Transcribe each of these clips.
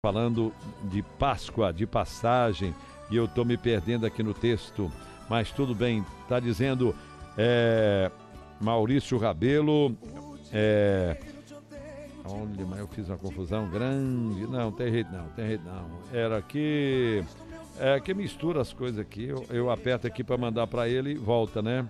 falando de Páscoa, de passagem, e eu estou me perdendo aqui no texto, mas tudo bem, está dizendo Maurício Rabelo, onde, mas eu fiz uma confusão grande, não, tem jeito não, era aqui, que mistura as coisas aqui, eu aperto aqui para mandar para ele e volta, né?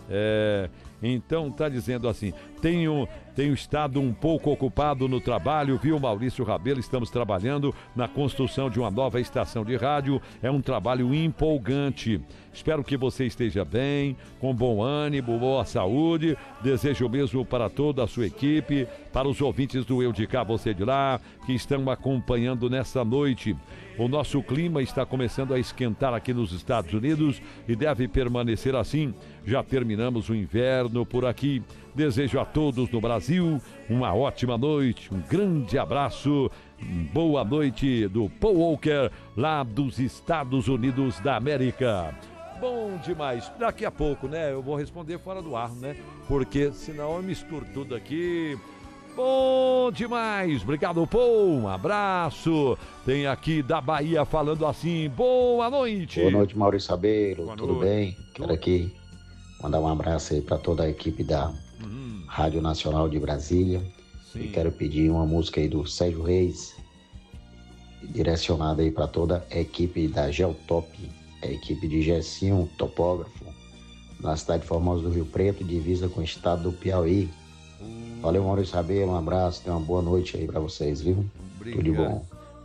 Então tá dizendo assim, tenho estado um pouco ocupado no trabalho, viu, Maurício Rabelo? Estamos trabalhando na construção de uma nova estação de rádio, é um trabalho empolgante. Espero que você esteja bem, com bom ânimo, boa saúde. Desejo o mesmo para toda a sua equipe, para os ouvintes do Eu de Cá, Você de Lá, que estão acompanhando nessa noite. O nosso clima está começando a esquentar aqui nos Estados Unidos e deve permanecer assim. Já terminamos o inverno por aqui. Desejo a todos no Brasil uma ótima noite, um grande abraço, boa noite do Paul Walker, lá dos Estados Unidos da América. Bom demais. Daqui a pouco, né, eu vou responder fora do ar, né, porque senão eu misturo tudo aqui. Bom demais, obrigado, Paul, um abraço. Tem aqui da Bahia falando assim, boa noite. Boa noite, Maurício Rabelo, tudo bem? Quero aqui mandar um abraço aí para toda a equipe da Rádio Nacional de Brasília. Sim. E quero pedir uma música aí do Sérgio Reis, direcionada aí para toda a equipe da Geotop, a equipe de Gessinho, topógrafo, na cidade de Formosa do Rio Preto, divisa com o estado do Piauí. Valeu, Maurício Rabelo, um abraço, tenha uma boa noite aí pra vocês, viu? Obrigado. Tudo de bom.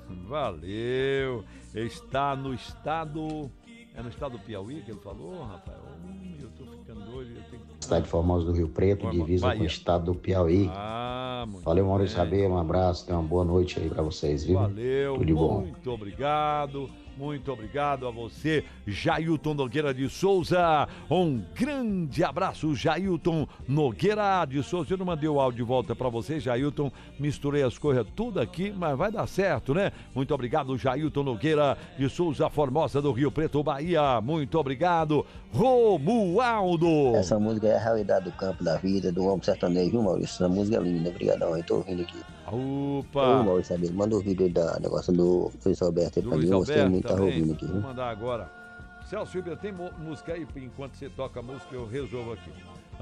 Valeu. Está no estado... É no estado do Piauí que ele falou, Rafael? Eu tô ficando doido. Cidade de Formosa do Rio Preto, divisa Bahia com o estado do Piauí. Valeu, Maurício Rabelo, um abraço, tenha uma boa noite aí pra vocês, viu? Valeu, tudo de bom. Muito obrigado. Muito obrigado a você, Jailton Nogueira de Souza. Um grande abraço, Jailton Nogueira de Souza. Eu não mandei o áudio de volta para você, Jailton. Misturei as coisas tudo aqui, mas vai dar certo, né? Muito obrigado, Jailton Nogueira de Souza, Formosa do Rio Preto, Bahia. Muito obrigado, Romualdo. Essa música é a realidade do campo, da vida, do homem sertanejo, viu, Maurício? Essa música é linda, obrigadão. Eu tô ouvindo aqui. Opa! Ô, Maurício Rabelo, manda o vídeo da negócio do Luiz Alberto aí pra mim, gostei muito, tá ouvindo aqui. Vou mandar agora. Celso Ribeiro, tem música aí? Enquanto você toca a música, eu resolvo aqui.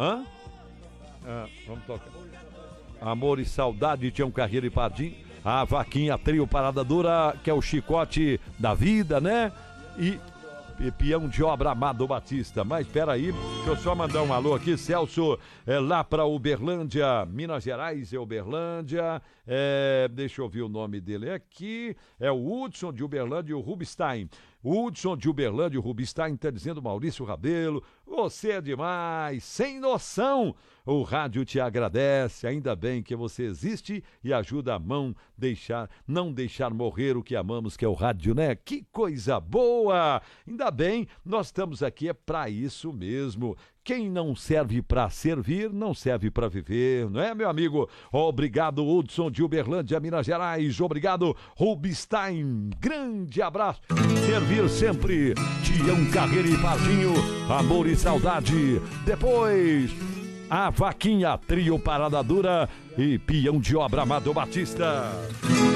Vamos tocar. Amor e Saudade, Tião Carreiro e Pardim. A Vaquinha Trio Parada Dura, que é o chicote da vida, né? E peão de obra Amado Batista. Mas espera aí, deixa eu só mandar um alô aqui, Celso, lá para Uberlândia, Minas Gerais, Uberlândia, deixa eu ver o nome dele aqui, é o Hudson de Uberlândia e o Rubinstein. Hudson de Uberlândia e o Rubinstein está dizendo, Maurício Rabelo, você é demais, sem noção. O rádio te agradece, ainda bem que você existe e ajuda a não deixar morrer o que amamos, que é o rádio, né? Que coisa boa! Ainda bem, nós estamos aqui para isso mesmo. Quem não serve para servir, não serve para viver, não é, meu amigo? Obrigado, Hudson de Uberlândia, Minas Gerais. Obrigado, Rubinstein. Grande abraço. Servir sempre. Tião Carreiro e Pardinho. Amor e Saudade. Depois, a Vaquinha Trio Parada Dura e peão de obra Amado Batista.